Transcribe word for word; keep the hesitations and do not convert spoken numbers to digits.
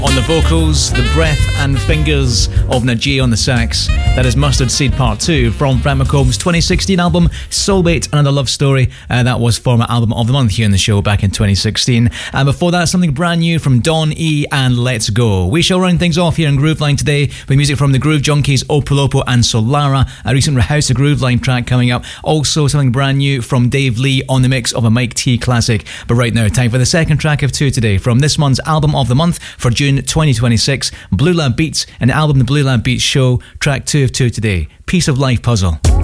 On the vocals, the breath and fingers of Najee on the sax. That is Mustard Seed Part two from Frank McComb's twenty sixteen album Soulmate, Another Love Story. Uh, that was former album of the month here in the show back in twenty sixteen. And before that, something brand new from Don E and Let's Go. We shall round things off here in Grooveline today with music from the Groove Junkies, Opolopo and Solara. A recent House of Grooveline track coming up. Also something brand new from Dave Lee on the mix of a Mike T classic. But right now, time for the second track of two today from this month's album of the month for June twenty twenty-six, Blue Lab Beats, an album The Blue Lab Beats Show, track two of two today, Piece of Life Puzzle.